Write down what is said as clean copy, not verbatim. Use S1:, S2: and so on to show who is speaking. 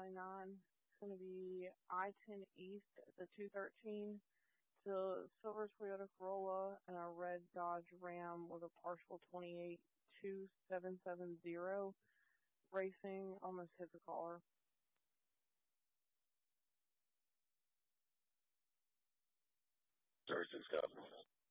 S1: 99. It's going to be I-10 East at the 213. It's a silver Toyota Corolla and a red Dodge Ram with a partial 282770. Racing almost hit the car.
S2: Sorry, 6,000.